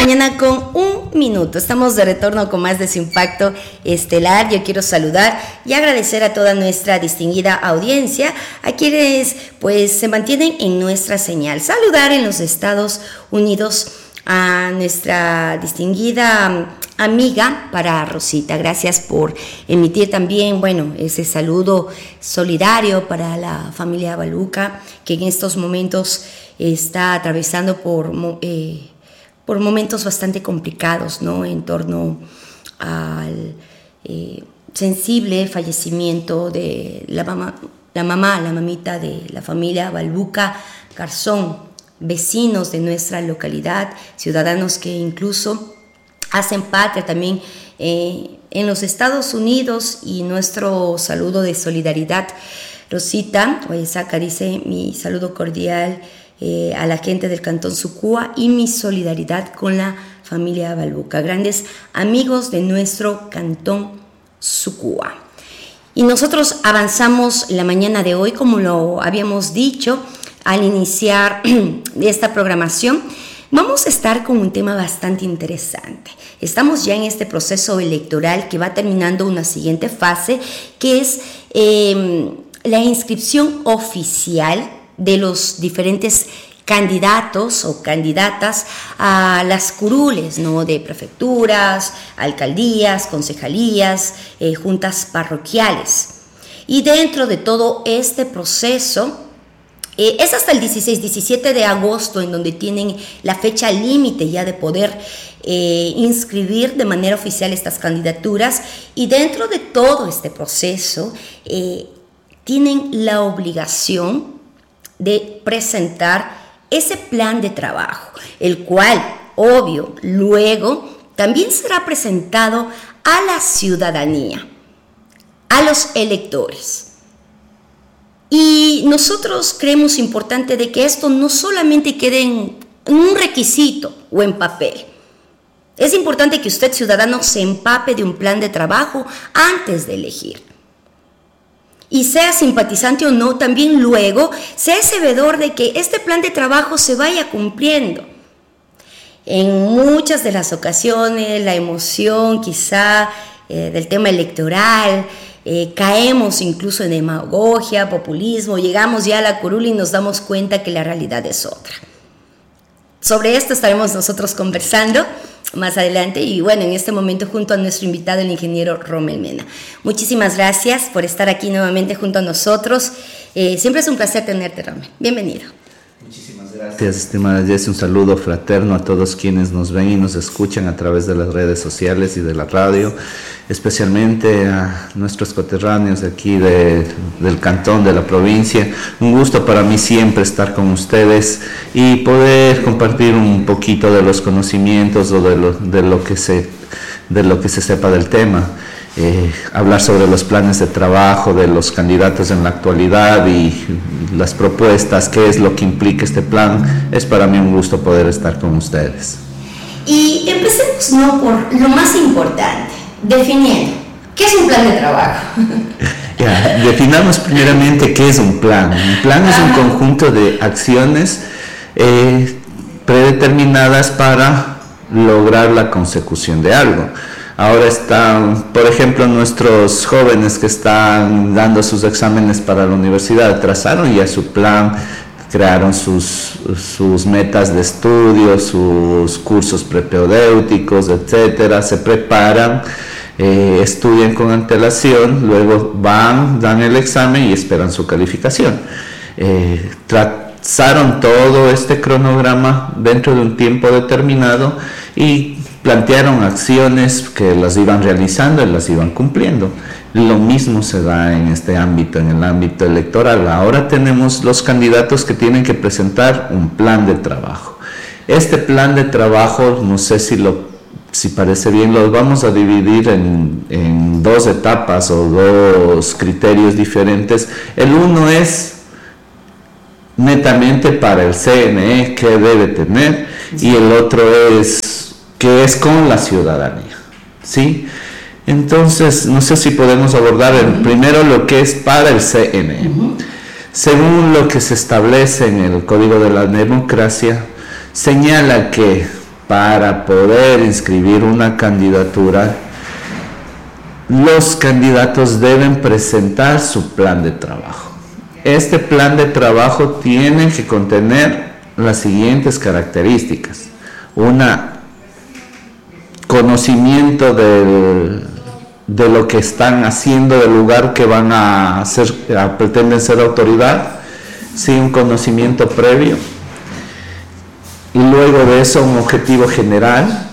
mañana con 1 minuto. Estamos de retorno con más de Su Impacto Estelar. Yo quiero saludar y agradecer a toda nuestra distinguida audiencia, a quienes pues se mantienen en nuestra señal. Saludar en los Estados Unidos a nuestra distinguida amiga para Rosita. Gracias por emitir también, ese saludo solidario para la familia Baluca, que en estos momentos está atravesando por momentos bastante complicados, ¿no? En torno al sensible fallecimiento de la mamita de la familia Baluca Garzón, vecinos de nuestra localidad, ciudadanos que incluso hacen patria también en los Estados Unidos, y nuestro saludo de solidaridad. Rosita Oaxaca dice: mi saludo cordial a la gente del Cantón Sucúa y mi solidaridad con la familia Baluca, grandes amigos de nuestro Cantón Sucúa. Y nosotros avanzamos la mañana de hoy, como lo habíamos dicho al iniciar esta programación. Vamos a estar con un tema bastante interesante. Estamos ya en este proceso electoral que va terminando una siguiente fase, que es la inscripción oficial de los diferentes candidatos o candidatas a las curules, ¿no? De prefecturas, alcaldías, concejalías, juntas parroquiales. Y dentro de todo este proceso, es hasta el 17 de agosto en donde tienen la fecha límite ya de poder inscribir de manera oficial estas candidaturas, y dentro de todo este proceso tienen la obligación de presentar ese plan de trabajo, el cual, obvio, luego también será presentado a la ciudadanía, a los electores. Y nosotros creemos importante de que esto no solamente quede en un requisito o en papel. Es importante que usted, ciudadano, se empape de un plan de trabajo antes de elegir. Y sea simpatizante o no, también luego sea ese veedor de que este plan de trabajo se vaya cumpliendo. En muchas de las ocasiones, la emoción quizá del tema electoral, caemos incluso en demagogia, populismo, llegamos ya a la curul y nos damos cuenta que la realidad es otra. Sobre esto estaremos nosotros conversando más adelante, y en este momento junto a nuestro invitado, el ingeniero Rommel Mena. Muchísimas gracias por estar aquí nuevamente junto a nosotros. Siempre es un placer tenerte, Rommel. Bienvenido. Muchísimas gracias, estimada Jessy. Un saludo fraterno a todos quienes nos ven y nos escuchan a través de las redes sociales y de la radio, especialmente a nuestros coterráneos de aquí del cantón, de la provincia. Un gusto para mí siempre estar con ustedes y poder compartir un poquito de los conocimientos o de lo que se sepa del tema. Hablar sobre los planes de trabajo de los candidatos en la actualidad y las propuestas, qué es lo que implica este plan. Es para mí un gusto poder estar con ustedes. Y empecemos por lo más importante, definiendo, ¿qué es un plan de trabajo? Definamos primeramente qué es un plan. Un plan es un conjunto de acciones predeterminadas para lograr la consecución de algo. Ahora están, por ejemplo, nuestros jóvenes que están dando sus exámenes para la universidad, trazaron ya su plan, crearon sus metas de estudio, sus cursos prepedéuticos, etcétera, se preparan, estudian con antelación, luego dan el examen y esperan su calificación. Trazaron todo este cronograma dentro de un tiempo determinado y plantearon acciones que las iban realizando y las iban cumpliendo. Lo mismo se da en este ámbito, en el ámbito electoral. Ahora tenemos los candidatos que tienen que presentar un plan de trabajo. Este plan de trabajo, no sé si parece bien, lo vamos a dividir en dos etapas o dos criterios diferentes. El uno es netamente para el CNE, qué debe tener, y el otro es que es con la ciudadanía, ¿sí? Entonces, no sé si podemos abordar primero lo que es para el CNE. Según lo que se establece en el Código de la Democracia, señala que para poder inscribir una candidatura, los candidatos deben presentar su plan de trabajo. Este plan de trabajo tiene que contener las siguientes características: conocimiento de lo que están haciendo, del lugar que van a hacer, pretenden ser autoridad, sí, un conocimiento previo, y luego de eso un objetivo general,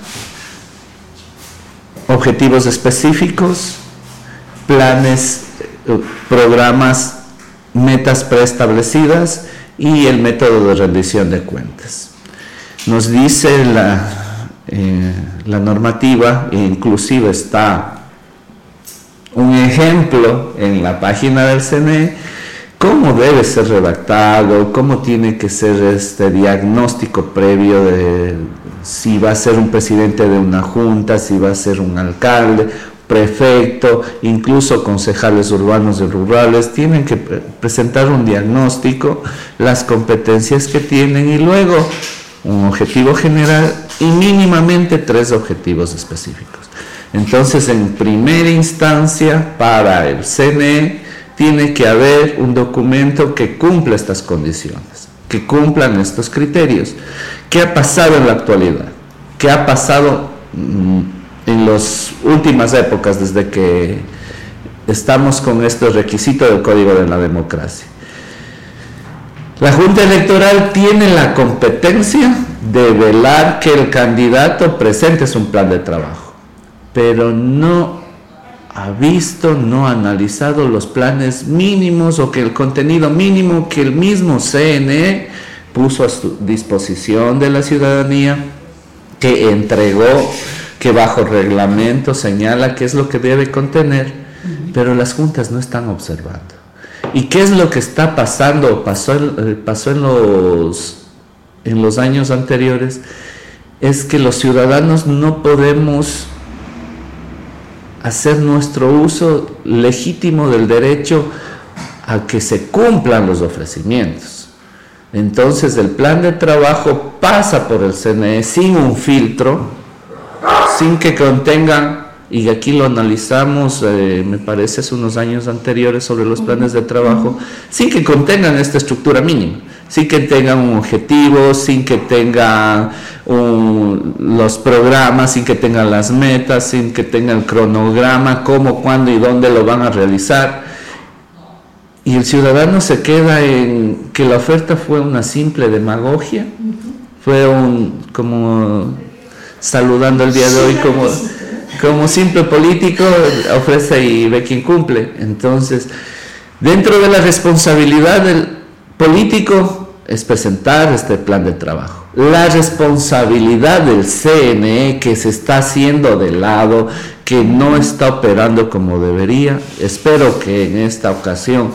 objetivos específicos, planes, programas, metas preestablecidas y el método de rendición de cuentas. Nos dice la normativa, e inclusive está un ejemplo en la página del CNE, cómo debe ser redactado, cómo tiene que ser este diagnóstico previo de si va a ser un presidente de una junta, si va a ser un alcalde, prefecto, incluso concejales urbanos y rurales, tienen que presentar un diagnóstico, las competencias que tienen y luego un objetivo general y mínimamente 3 objetivos específicos. Entonces, en primera instancia, para el CNE, tiene que haber un documento que cumpla estas condiciones, que cumplan estos criterios. ¿Qué ha pasado en la actualidad? ¿Qué ha pasado en las últimas épocas desde que estamos con este requisito del Código de la Democracia? La Junta Electoral tiene la competencia de velar que el candidato presente un plan de trabajo, pero no ha visto, no ha analizado los planes mínimos o que el contenido mínimo que el mismo CNE puso a su disposición de la ciudadanía, que entregó, que bajo reglamento señala qué es lo que debe contener, pero las juntas no están observando. ¿Y qué es lo que está pasando? Pasó en los años anteriores, es que los ciudadanos no podemos hacer nuestro uso legítimo del derecho a que se cumplan los ofrecimientos. Entonces el plan de trabajo pasa por el CNE sin un filtro, sin que contengan, y aquí lo analizamos, me parece hace unos años anteriores sobre los planes de trabajo, sin que contengan esta estructura mínima, sin que tengan un objetivo, sin que tengan los programas, sin que tengan las metas, sin que tengan el cronograma, cómo, cuándo y dónde lo van a realizar. Y el ciudadano se queda en que la oferta fue una simple demagogia, fue como saludando el día de hoy, como simple político, ofrece y ve quién cumple. Entonces, dentro de la responsabilidad del político es presentar este plan de trabajo. La responsabilidad del CNE, que se está haciendo de lado, que no está operando como debería, espero que en esta ocasión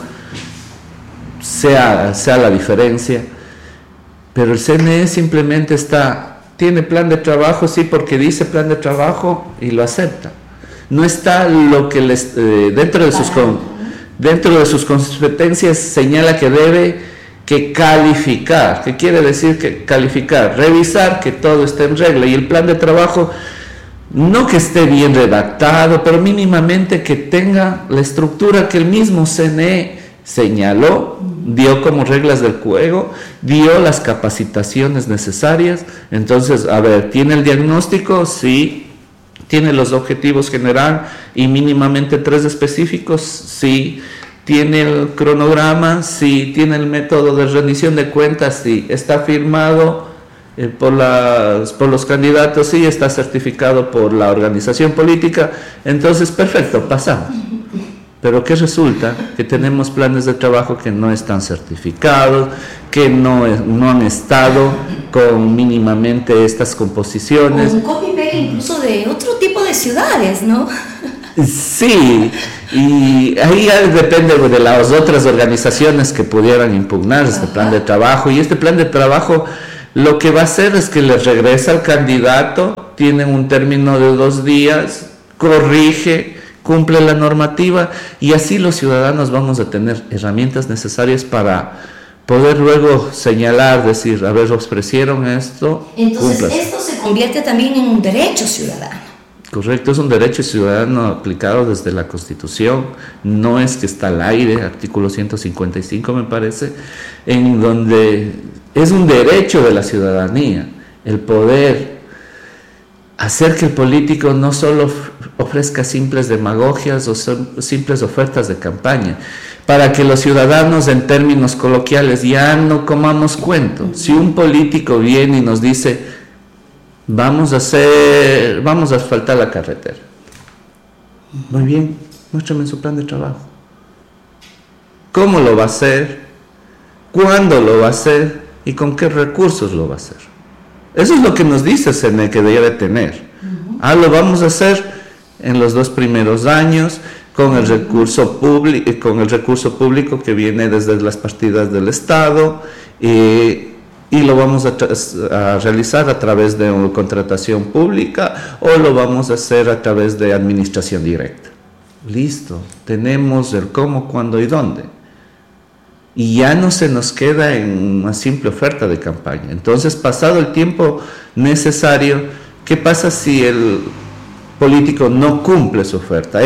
sea la diferencia, pero el CNE simplemente tiene plan de trabajo, sí, porque dice plan de trabajo y lo acepta. No está lo que dentro de sus competencias señala que debe que calificar. ¿Qué quiere decir que calificar? Revisar que todo esté en regla, y el plan de trabajo no que esté bien redactado, pero mínimamente que tenga la estructura que el mismo CNE señaló, dio como reglas del juego, dio las capacitaciones necesarias. Entonces, a ver, ¿tiene el diagnóstico? Sí. ¿Tiene los objetivos general y mínimamente 3 específicos? Sí. ¿Tiene el cronograma? Sí. ¿Tiene el método de rendición de cuentas? Sí. ¿Está firmado por los candidatos? Sí. ¿Está certificado por la organización política? Entonces, perfecto, pasamos. Pero ¿qué resulta? Que tenemos planes de trabajo que no están certificados, que no han estado con mínimamente estas composiciones. O un copy-paste incluso de otro tipo de ciudades, ¿no? Sí, y ahí depende de las otras organizaciones que pudieran impugnar este plan de trabajo. Y este plan de trabajo lo que va a hacer es que les regresa al candidato, tienen un término de 2 días, corrige, cumple la normativa, y así los ciudadanos vamos a tener herramientas necesarias para poder luego señalar, decir, a ver, ofrecieron esto. Entonces, cúmplase. esto se convierte también en un derecho ciudadano. Correcto, es un derecho ciudadano aplicado desde la Constitución, no es que está al aire, artículo 155 me parece, en donde es un derecho de la ciudadanía el poder hacer que el político no solo ofrezca simples demagogias o simples ofertas de campaña, para que los ciudadanos en términos coloquiales ya no comamos cuento. Si un político viene y nos dice, vamos a asfaltar la carretera. Muy bien, muéstrame su plan de trabajo. ¿Cómo lo va a hacer? ¿Cuándo lo va a hacer? ¿Y con qué recursos lo va a hacer? Eso es lo que nos dice CNE que debe tener. Lo vamos a hacer en los 2 primeros años con el recurso público que viene desde las partidas del Estado y lo vamos a realizar a través de una contratación pública o lo vamos a hacer a través de administración directa. Listo, tenemos el cómo, cuándo y dónde. Y ya no se nos queda en una simple oferta de campaña. Entonces, pasado el tiempo necesario, ¿qué pasa si el político no cumple su oferta?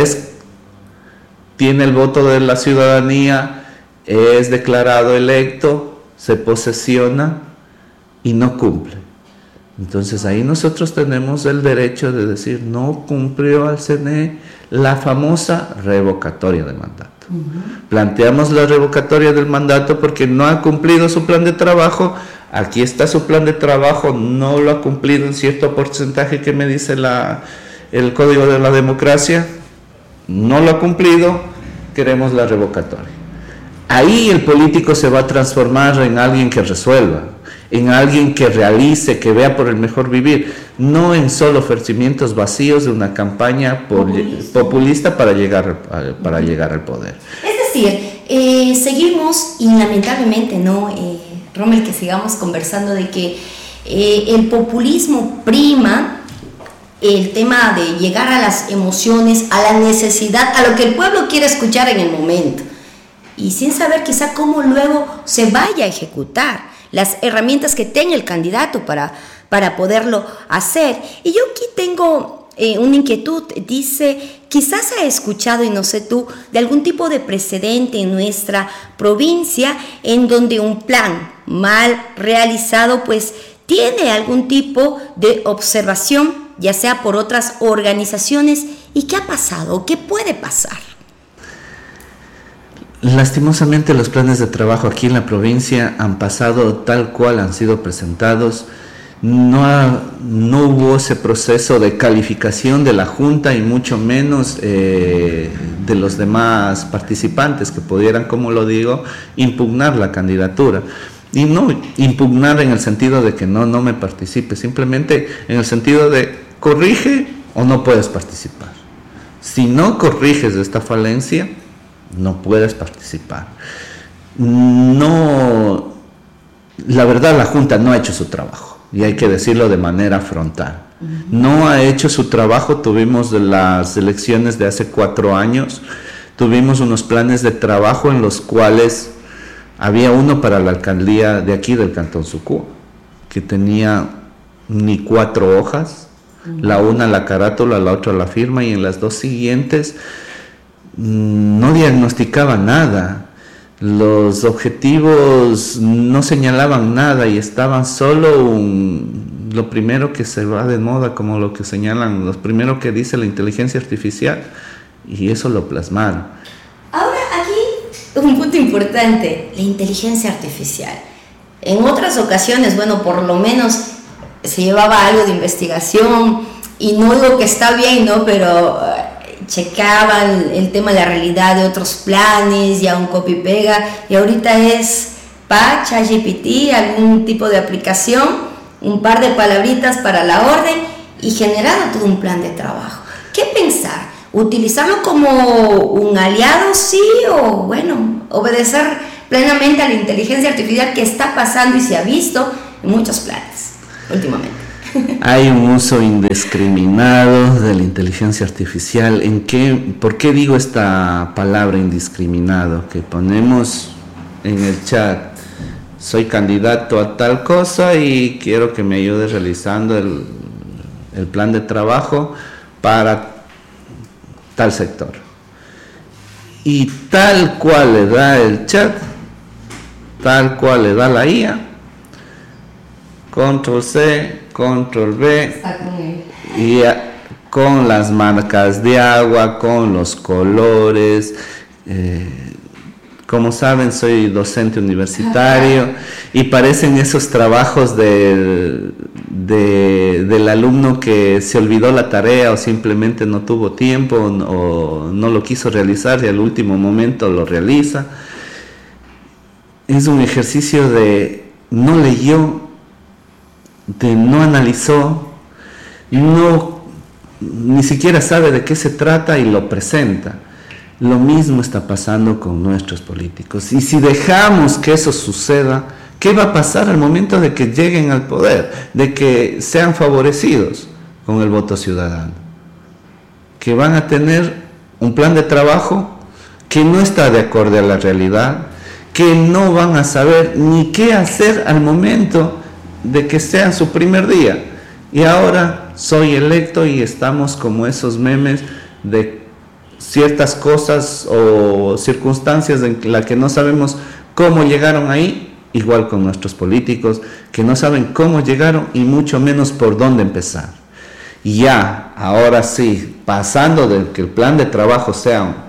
Tiene el voto de la ciudadanía, es declarado electo, se posesiona y no cumple. Entonces ahí nosotros tenemos el derecho de decir, no cumplió al CNE la famosa revocatoria de mandato. Planteamos la revocatoria del mandato porque no ha cumplido su plan de trabajo. Aquí está su plan de trabajo, no lo ha cumplido en cierto porcentaje que me dice el Código de la Democracia, no lo ha cumplido, queremos la revocatoria. Ahí el político se va a transformar en alguien que resuelva, en alguien que realice, que vea por el mejor vivir, no en solo ofrecimientos vacíos de una campaña populista para llegar al poder. Es decir, seguimos y lamentablemente, ¿no, Rommel, que sigamos conversando de que el populismo prima el tema de llegar a las emociones, a la necesidad, a lo que el pueblo quiere escuchar en el momento, y sin saber quizá cómo luego se vaya a ejecutar las herramientas que tenga el candidato para poderlo hacer. Y yo aquí tengo una inquietud. Dice, quizás ha escuchado, y no sé tú, de algún tipo de precedente en nuestra provincia en donde un plan mal realizado pues tiene algún tipo de observación, ya sea por otras organizaciones. ¿Y qué ha pasado o qué puede pasar? Lastimosamente los planes de trabajo aquí en la provincia han pasado tal cual han sido presentados. No hubo ese proceso de calificación de la Junta y mucho menos de los demás participantes que pudieran, como lo digo, impugnar la candidatura. Y no impugnar en el sentido de que no me participe, simplemente en el sentido de corrige o no puedes participar. Si no corriges esta falencia, no puedes participar. No, la verdad la Junta no ha hecho su trabajo y hay que decirlo de manera frontal. No ha hecho su trabajo. Tuvimos las elecciones de hace 4 años, tuvimos unos planes de trabajo en los cuales había uno para la alcaldía de aquí del Cantón Sucú, que tenía ni 4 hojas, la una la carátula, la otra la firma, y en las 2 siguientes no diagnosticaba nada. Los objetivos no señalaban nada y estaban solo lo primero que se va de moda, como lo que señalan, lo primero que dice la inteligencia artificial, y eso lo plasmaron. Ahora aquí un punto importante, la inteligencia artificial. En otras ocasiones, bueno, por lo menos se llevaba algo de investigación, y no digo que está bien, ¿no? Pero checaban el tema de la realidad de otros planes, ya un copy pega, y ahorita es ChatGPT, algún tipo de aplicación, un par de palabritas para la orden y generado todo un plan de trabajo. ¿Qué pensar? ¿Utilizarlo como un aliado, sí, o bueno, obedecer plenamente a la inteligencia artificial que está pasando y se ha visto en muchos planes últimamente? Hay un uso indiscriminado de la inteligencia artificial. ¿Por qué digo esta palabra indiscriminado? Que ponemos en el chat, soy candidato a tal cosa y quiero que me ayude realizando el plan de trabajo para tal sector. Y tal cual le da el chat, tal cual le da la IA, control C, control V, y con las marcas de agua, con los colores. Como saben, soy docente universitario y parecen esos trabajos del alumno que se olvidó la tarea o simplemente no tuvo tiempo o no lo quiso realizar y al último momento lo realiza. Es un ejercicio de no leyó, de no analizó, ni siquiera sabe de qué se trata y lo presenta. Lo mismo está pasando con nuestros políticos. Y si dejamos que eso suceda, ¿qué va a pasar al momento de que lleguen al poder? De que sean favorecidos con el voto ciudadano. Que van a tener un plan de trabajo que no está de acorde a la realidad, que no van a saber ni qué hacer al momento de que sea su primer día. Y ahora soy electo y estamos como esos memes de ciertas cosas o circunstancias en las que no sabemos cómo llegaron ahí, igual con nuestros políticos, que no saben cómo llegaron y mucho menos por dónde empezar. Y ya, ahora sí, pasando de que el plan de trabajo sea un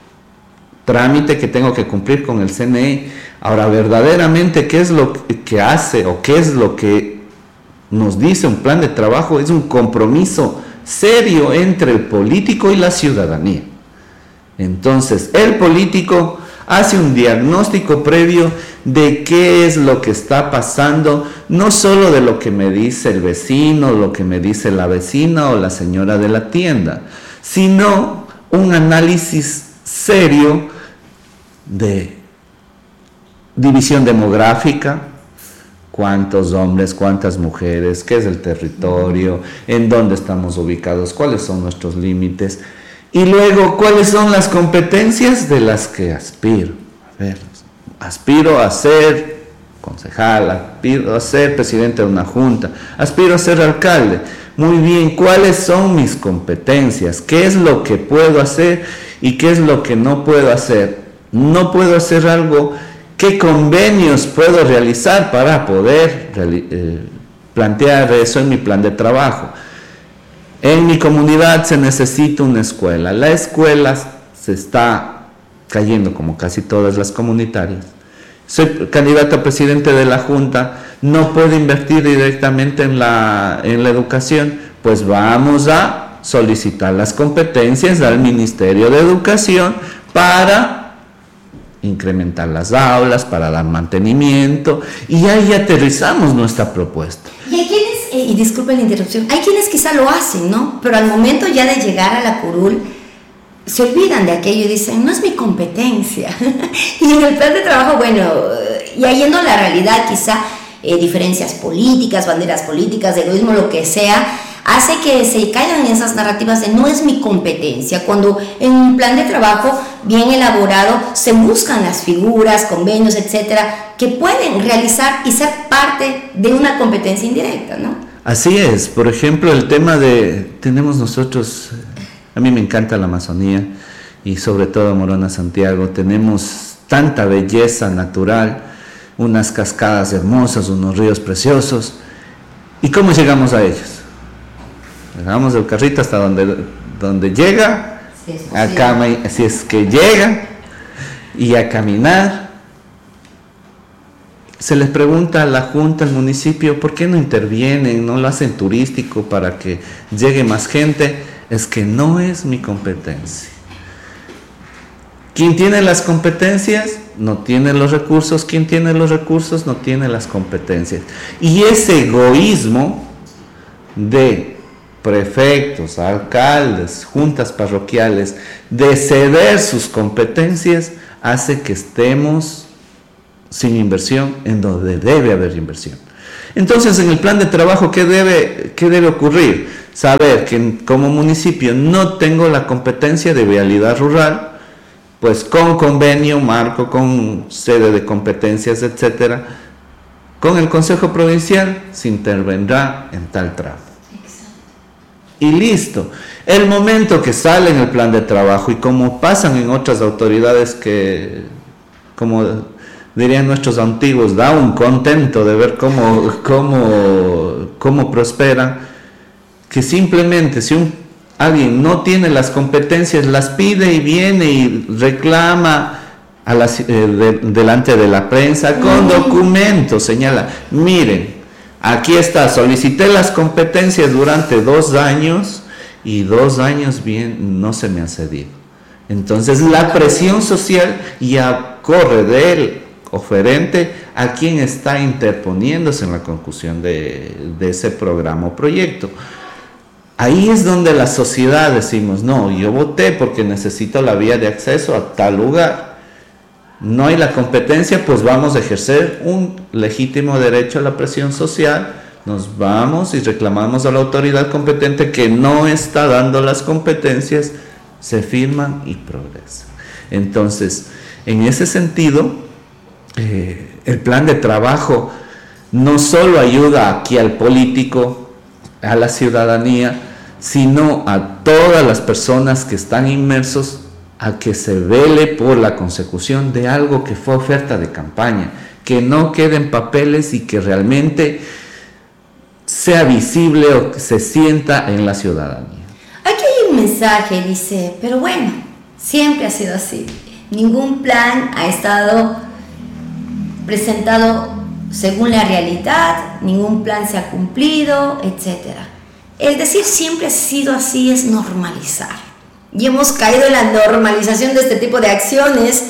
trámite que tengo que cumplir con el CNE, ahora verdaderamente qué es lo que hace o qué es lo que nos dice un plan de trabajo, es un compromiso serio entre el político y la ciudadanía. Entonces, el político hace un diagnóstico previo de qué es lo que está pasando, no solo de lo que me dice el vecino, lo que me dice la vecina o la señora de la tienda, sino un análisis serio de división demográfica, cuántos hombres, cuántas mujeres, qué es el territorio, en dónde estamos ubicados, cuáles son nuestros límites. Y luego, ¿cuáles son las competencias de las que aspiro? A ver, aspiro a ser concejal, aspiro a ser presidente de una junta, aspiro a ser alcalde. Muy bien, ¿cuáles son mis competencias? ¿Qué es lo que puedo hacer y qué es lo que no puedo hacer? No puedo hacer algo. ¿Qué convenios puedo realizar para poder plantear eso en mi plan de trabajo? En mi comunidad se necesita una escuela. La escuela se está cayendo como casi todas las comunitarias. Soy candidato a presidente de la Junta, no puedo invertir directamente en la educación, pues vamos a solicitar las competencias al Ministerio de Educación para incrementar las aulas, para dar mantenimiento, y ahí aterrizamos nuestra propuesta. Y hay quienes, y disculpen la interrupción, hay quienes quizá lo hacen, ¿no? Pero al momento ya de llegar a la curul, se olvidan de aquello y dicen, no es mi competencia. Y en el plan de trabajo, bueno, ya yendo a la realidad, quizá diferencias políticas, banderas políticas, egoísmo, lo que sea, hace que se caigan esas narrativas de no es mi competencia, cuando en un plan de trabajo bien elaborado se buscan las figuras, convenios, etcétera, que pueden realizar y ser parte de una competencia indirecta, ¿no? Así es. Por ejemplo, el tema de, tenemos nosotros, a mí me encanta la Amazonía y sobre todo Morona Santiago, tenemos tanta belleza natural, unas cascadas hermosas, unos ríos preciosos. ¿Y cómo llegamos a ellos? Dejamos el carrito hasta donde llega, si es que llega, y a caminar. Se les pregunta a la Junta, al municipio, ¿por qué no intervienen, no lo hacen turístico para que llegue más gente? Es que no es mi competencia. ¿Quién tiene las competencias? No tiene los recursos. ¿Quién tiene los recursos? No tiene las competencias. Y ese egoísmo de prefectos, alcaldes, juntas parroquiales, de ceder sus competencias, hace que estemos sin inversión en donde debe haber inversión. Entonces, en el plan de trabajo, ¿qué debe ocurrir? Saber que como municipio no tengo la competencia de vialidad rural, pues con convenio, marco, con sede de competencias, etcétera, Con el Consejo Provincial se intervendrá en tal tramo. Y listo. El momento que sale en el plan de trabajo, y como pasan en otras autoridades que, como dirían nuestros antiguos, da un contento de ver cómo prosperan, que simplemente si alguien no tiene las competencias, las pide y viene y reclama delante de la prensa con documentos, señala, miren, aquí está, solicité las competencias durante 2 años y 2 años bien no se me ha cedido. Entonces la presión social ya corre del oferente a quien está interponiéndose en la conclusión de ese programa o proyecto. Ahí es donde la sociedad decimos, no, yo voté porque necesito la vía de acceso a tal lugar. No hay la competencia, pues vamos a ejercer un legítimo derecho a la presión social, nos vamos y reclamamos a la autoridad competente que no está dando las competencias, se firman y progresan. Entonces, en ese sentido, el plan de trabajo no solo ayuda aquí al político, a la ciudadanía, sino a todas las personas que están inmersos a que se vele por la consecución de algo que fue oferta de campaña, que no queden papeles y que realmente sea visible o que se sienta en la ciudadanía. Aquí hay un mensaje, dice, pero bueno, siempre ha sido así. Ningún plan ha estado presentado según la realidad, ningún plan se ha cumplido, etc. El decir siempre ha sido así es normalizar. Y hemos caído en la normalización de este tipo de acciones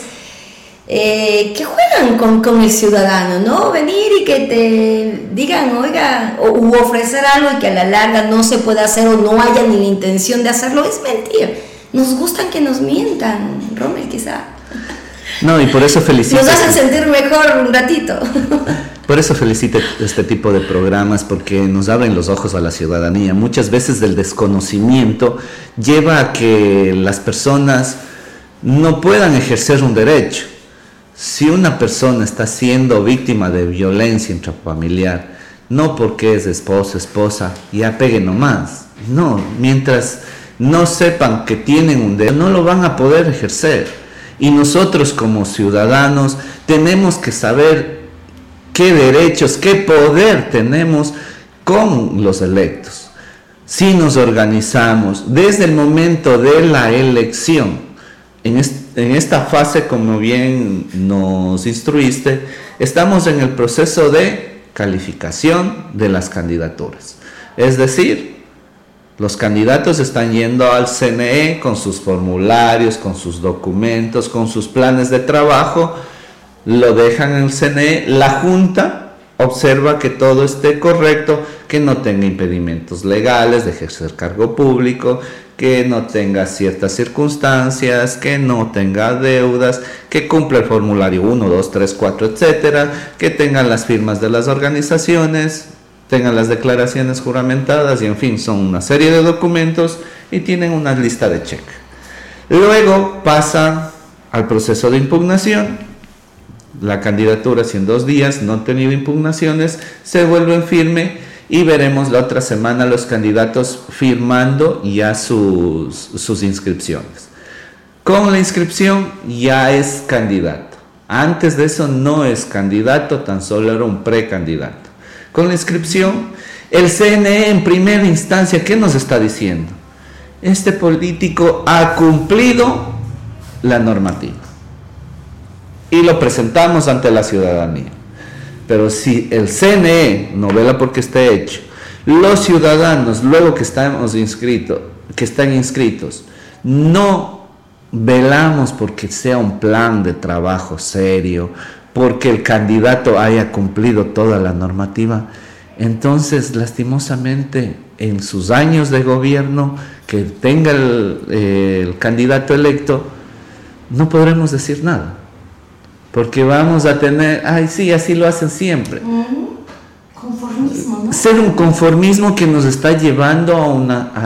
que juegan con el ciudadano, ¿no? Venir y que te digan, oiga, u ofrecer algo y que a la larga no se pueda hacer o no haya ni la intención de hacerlo, es mentira. Nos gustan que nos mientan, Rommel, quizá. No, y por eso felicito. Nos hacen sentir mejor un ratito. Por eso felicito este tipo de programas, porque nos abren los ojos a la ciudadanía. Muchas veces el desconocimiento lleva a que las personas no puedan ejercer un derecho. Si una persona está siendo víctima de violencia intrafamiliar, no porque es esposa, ya pegue nomás. No, mientras no sepan que tienen un derecho, no lo van a poder ejercer. Y nosotros como ciudadanos tenemos que saber qué derechos, qué poder tenemos con los electos. Si nos organizamos desde el momento de la elección, en esta fase, como bien nos instruiste, estamos en el proceso de calificación de las candidaturas. Es decir, los candidatos están yendo al CNE con sus formularios, con sus documentos, con sus planes de trabajo, lo dejan en el CNE, la Junta observa que todo esté correcto, que no tenga impedimentos legales de ejercer cargo público, que no tenga ciertas circunstancias, que no tenga deudas, que cumpla el formulario 1, 2, 3, 4, etcétera, que tengan las firmas de las organizaciones, tengan las declaraciones juramentadas y en fin, son una serie de documentos y tienen una lista de cheque. Luego pasa al proceso de impugnación. La candidatura, si en 2 días no ha tenido impugnaciones, se vuelve en firme y veremos la otra semana los candidatos firmando ya sus inscripciones. Con la inscripción ya es candidato. Antes de eso no es candidato, tan solo era un precandidato. Con la inscripción, el CNE en primera instancia, ¿qué nos está diciendo? Este político ha cumplido la normativa. Y lo presentamos ante la ciudadanía. Pero si el CNE no vela porque esté hecho, los ciudadanos, luego que están inscritos, no velamos porque sea un plan de trabajo serio, porque el candidato haya cumplido toda la normativa, entonces lastimosamente en sus años de gobierno que tenga el candidato electo, no podremos decir nada. Porque vamos a tener, ay sí, así lo hacen siempre. Conformismo, ¿no? Ser un conformismo que nos está llevando a